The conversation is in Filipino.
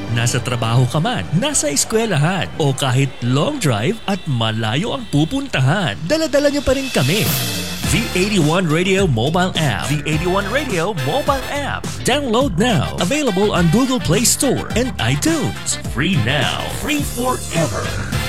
Nasa trabaho ka man, nasa eskwelahan, o kahit long drive at malayo ang pupuntahan, dala-dala niyo pa rin kami. The 81 Radio Mobile App. The 81 Radio Mobile App. Download now. Available on Google Play Store and iTunes. Free now. Free forever.